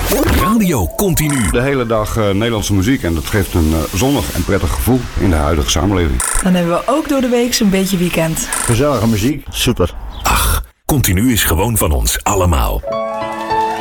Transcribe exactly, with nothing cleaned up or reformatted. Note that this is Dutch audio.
Radio Continu. De hele dag uh, Nederlandse muziek en dat geeft een uh, zonnig en prettig gevoel in de huidige samenleving. Dan hebben we ook door de week een beetje weekend. Gezellige muziek, super. Ach, Continu is gewoon van ons allemaal.